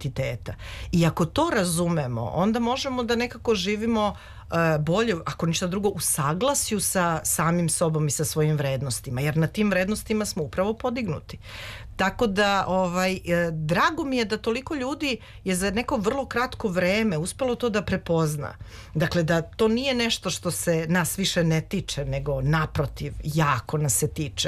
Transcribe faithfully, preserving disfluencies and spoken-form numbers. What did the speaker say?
identiteta. I ako to razumemo, onda možemo da nekako živimo bolje, ako ništa drugo, u saglasju sa samim sobom i sa svojim vrednostima, jer na tim vrednostima smo upravo podignuti. Tako da, ovaj, drago mi je da toliko ljudi je za neko vrlo kratko vreme uspelo to da prepozna. Dakle, da to nije nešto što se nas više ne tiče, nego naprotiv, jako nas se tiče.